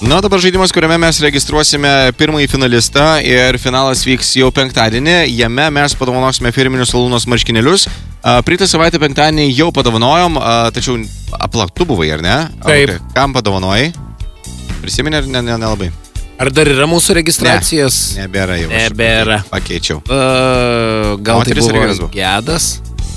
Na, dabar žaidimas, kuriame mes registruosime pirmąjį finalistą ir finalas vyks jau penktadienį. Jame mes padovanosime firminius Alūnos marškinėlius. Praeitą savaitę penktadienį jau padovanojom, tačiau aplaktu buvai, ar ne? Taip. Okay. Kam padovanojai? Prisimeni ar nelabai? Ar dar yra mūsų registracijos? Ne, nebėra jau. Nebėra. Pakeičiau. Gal Moteris tai ir vyras buvo buvo. Gedas?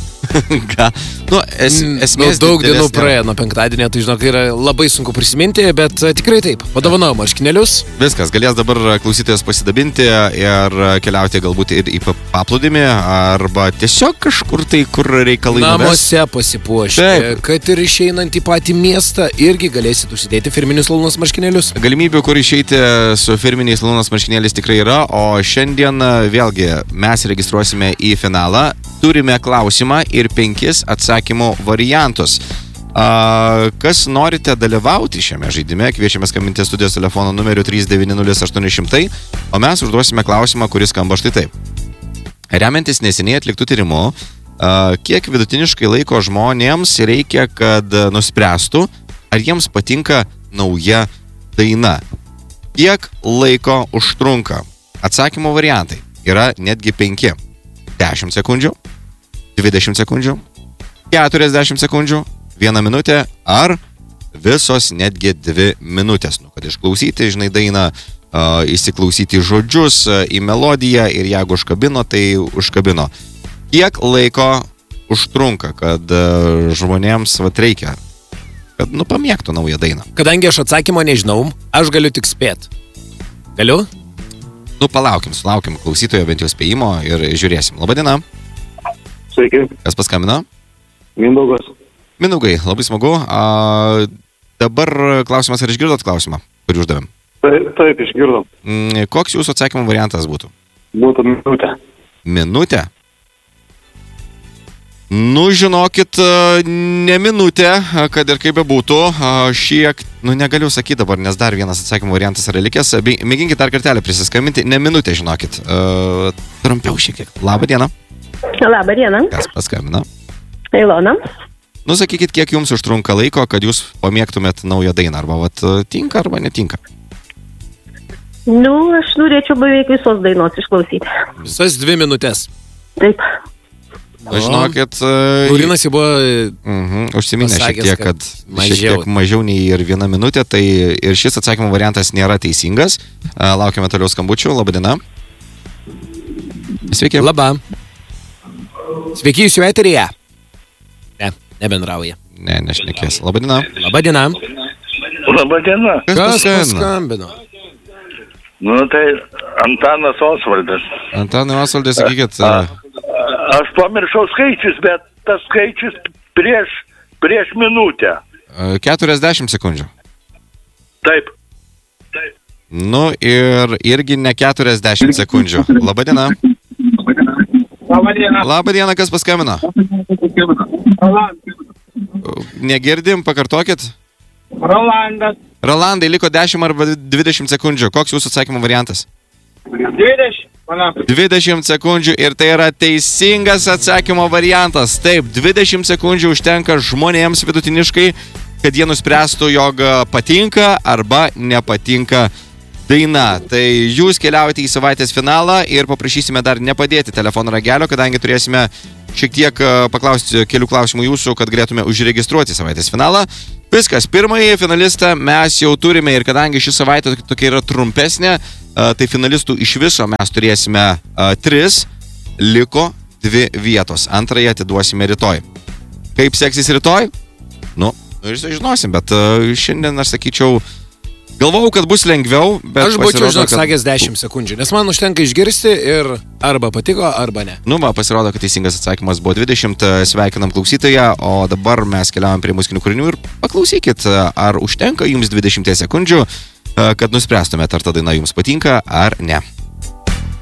Esmės daug dienų praėjo nuo penktadienio, tai žinok, yra labai sunku prisiminti, bet tikrai taip. Padovanojau marškinėlius. Viskas, galės dabar klausytojas pasidabinti ir keliauti galbūt ir į paplūdimį arba tiesiog kažkur tai, kur reikalai namuose pasipuošti. Taip. Kad ir išeinant į patį miestą, irgi galėsit užsidėti firminius Alūnos marškinėlius. Galimybių, kur išeiti su firminiais Alūnos marškinėliais tikrai yra, o šiandien vėlgi mes registruosime į finalą. Turime klausimą ir 5 atsakymų variantus. Kas norite dalyvauti šiame žaidime, kviečiame skambinti studijos telefono numeriu 390 o mes užduosime klausimą, kuris skamba štai taip. Remiantis neseniai atliktų tyrimų, kiek vidutiniškai laiko žmonėms reikia, kad nuspręstų, ar jiems patinka nauja daina? Kiek laiko užtrunka? Atsakymų variantai yra netgi 5. 10 sekundžių, 20 sekundžių, 40 sekundžių, 1 minutė ar visos netgi 2 minutės. Kad išklausyti, žinai, dainą, įsiklausyti žodžius, į melodiją ir jeigu užkabino, tai užkabino. Kiek laiko užtrunka, kad žmonėms reikia, kad pamėgtų naują dainą? Kadangi aš atsakymo nežinau, aš galiu tik spėt. Galiu? Sulaukim klausytojo bent jau spėjimo ir žiūrėsim. Labadiena. Sveiki. Kas paskambino? Mindaugas. Mindaugai, labai smagu. Dabar klausimas, ar išgirdot klausimą, kurį uždavėm? Taip, išgirdom. Koks jūsų atsakymų variantas būtų? Būtų minutė. Minutė? Žinokit, ne minutė, kad ir kaip bebūtų, šiek, negaliu sakyti dabar, nes dar vienas atsakymų variantas yra likęs. Mėginkit dar kartelį prisiskambinti, ne minutė, žinokit. Trumpiau šiek tiek. Labą dieną. Labą dieną. Kas paskambino? Ilona. Sakykit, kiek jums užtrunka laiko, kad jūs pamėgtumėt naują dainą, arba tinka, arba netinka? Aš norėčiau beveik visos dainos išklausyti. Visas 2 minutės. Taip. Žinokit, Laurinas jau buvo užsiminė šiek tiek, kad šiek tiek mažiau nei ir 1 minutė, tai ir šis atsakymų variantas nėra teisingas. Laukiame toliau skambučių. Labadiena. Sveiki. Labą. Sveiki, jūs jau eteryje? Ne, nebendrauja. Ne, nešnekės. Labadiena. Labadiena. Labadiena. Kas paskambino? Tai Antanas Osvaldas. Antanai Osvaldai, sakykit. Aš pamiršau skaičius, bet tas skaičius prieš minutę. 40 sekundžių. Taip. Ir irgi ne 40 sekundžių. Labadiena. Labadiena. Labadiena, kas paskambino? Negirdim, pakartokit. Rolandas. Rolandai, liko 10 arba 20 sekundžių. Koks jūsų atsakymo variantas? 20. 20 sekundžių ir tai yra teisingas atsakymo variantas. Taip, 20 sekundžių užtenka žmonėms vidutiniškai, kad jie nuspręstų, jog patinka arba nepatinka daina. Tai jūs keliaujate į savaitės finalą ir paprašysime dar nepadėti telefono ragelio, kadangi turėsime šiek tiek paklausti kelių klausimų jūsų, kad galėtume užregistruoti savaitės finalą. Viskas, pirmąjį finalistą mes jau turime ir kadangi ši savaitė tokia yra trumpesnė, tai finalistų iš viso mes turėsime 3, liko 2 vietos. Antrąją atiduosime rytoj. Kaip seksis rytoj? Ir žinosim, bet šiandien aš sakyčiau, galvojau, kad bus lengviau, bet aš būčiau, sakęs 10 sekundžių, nes man užtenka išgirsti ir arba patiko, arba ne. Pasirodo, kad teisingas atsakymas buvo 20, sveikinam klausytoją, o dabar mes keliaujam prie muzikinių kūrinių ir paklausykit, ar užtenka jums 20 sekundžių, kad nuspręstumėte, ar ta daina jums patinka, ar ne.